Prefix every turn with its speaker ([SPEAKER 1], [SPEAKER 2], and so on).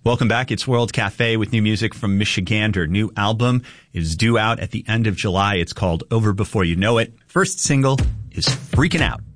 [SPEAKER 1] Welcome back. It's World Cafe with new music from Michigander. New album is due out at the end of July. It's called Over Before You Know It. First single is Freaking Out.